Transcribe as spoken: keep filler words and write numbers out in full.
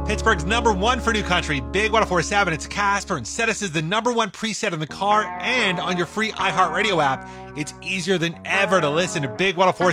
Pittsburgh's number one for new country, Big one oh four point seven. It's Casper, and set us as the number one preset in the car and on your free iHeartRadio app. It's easier than ever to listen to Big one oh four point